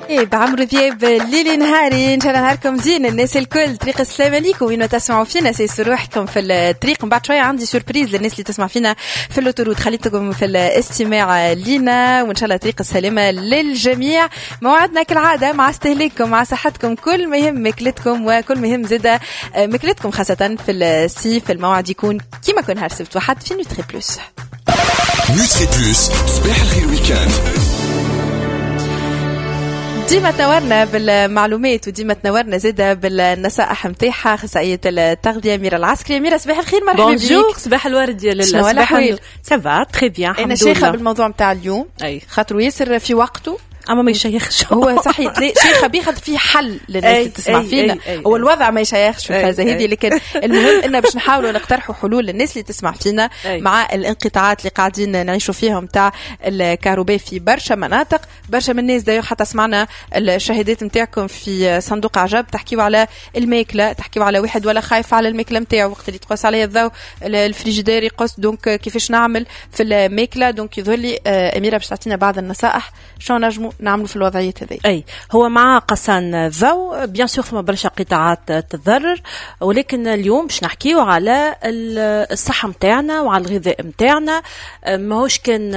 ايه بعمرو دياب ليلي نهاري ان شاء الله نهاركم زين الناس الكل. طريق السلام عليكم وين تسمعوا فينا سيسوا روحكم في الطريق. من بعد شويه عندي سوربريز للناس اللي تسمع فينا في الاوتورود. خليتكم في الاستماع لينا وان شاء الله طريق السلامه للجميع. موعدنا كالعاده مع استهلاككم مع صحتكم كل ما يهم ماكلتكم وكل ما يهم زاده ماكلتكم خاصه في الصيف. الموعد يكون كيما كون نهار السبت واحد في نوتري بلوس. نوتري بلوس صباح الخير ويكاند. ديما تنورنا بالمعلومات وديما تنورنا زاده بالنصائح نتاعها اخصائيه التغذيه ميرا العسكري. ميرا صباح الخير مرحبا بك. بونجور صباح الورد يا لاله. صباح الخير سافا تري بيان الحمد لله. انا شيخه بالموضوع نتاع اليوم خاطر ياسر في وقته اما ما يشيخش هو صحيح شيخه بياخذ فيه حل للناس اللي تسمع فينا. هو الوضع ما يشيخش في الفازه هذه لكن المهم ان باش نحاولوا نقترحوا حلول للناس اللي تسمع فينا مع الانقطاعات اللي قاعدين نعيشوا فيهم تاع الكهرباء في برشا مناطق. برشا من الناس دايو حتى سمعنا الشهادات نتاعكم في صندوق عجب تحكيوا على الماكله، تحكيوا على واحد ولا خايف على الماكله نتاعو وقت اللي تقص عليه الضوء الفريجيدير يقص. دونك كيفاش نعمل في الماكله؟ دونك يظهر لي اميره باش تعطينا بعض النصائح شو نجموا نعملوا في الوضعية هذه. هو مع قصان الضوء بيان سور فما برشا قطاعات تتضرر، ولكن اليوم باش نحكيو على الصحة متاعنا وعلى الغذاء متاعنا. ماهوش كان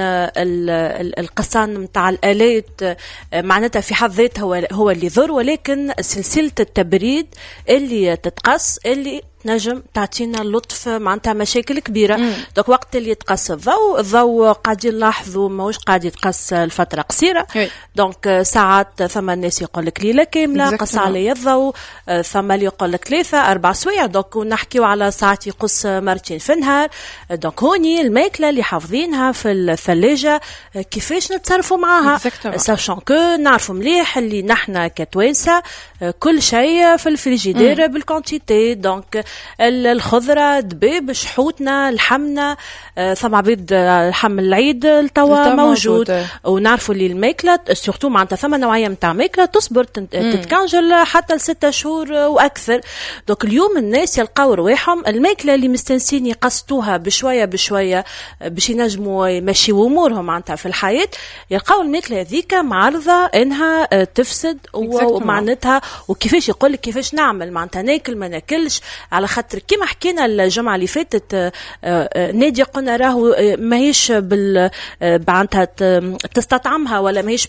القصان متاع الآلات معناتها في حد ذاته هو اللي يضر، ولكن سلسلة التبريد اللي تتقص اللي نجم تعطينا اللطف معناتها مشاكل كبيرة. دوك وقت اللي يتقص الضوء قاعدين نلاحظوا ماهوش قاعد يتقص لفترة قصيرة. دونك ساعات ثم الناس يقول لك ليلة كاملة قص علي الضوء، ثم اللي يقول لك 3-4 سوايع. دونك ونحكيو على ساعات يقص مرتين في النهار. دونك هوني الماكلة اللي حافظينها في الثلاجة كيفاش نتصرفوا معها ساشون كو نعرفوا مليح اللي نحنا كتوانسة كل شيء في الفريجيدير بالكونتيتي. دونك الخضرة دباب شحوتنا لحمنا ثم عبيد لحم العيد التوا موجود. ونعرفوا اللي الماكلة سورتو معناتها ثم نوعية متاع ماكلة تصبر تتكنجل حتى 6 شهور وأكثر. دوك اليوم الناس يلقاو رواحهم الماكلة اللي مستنسين يقصتوها بشوية بشوية باش ينجموا يمشيوا أمورهم معناتها في الحياة، يلقاو الماكلة هذيك معرضة إنها تفسد ومعناتها وكيفاش يقولك كيفاش نعمل معناتها ناكل ما ناكلش. على خاطر كما حكينا الجمعة اللي فاتت نادي قلنا راهو ماهيش معناتها تستطعمها ولا ماهيش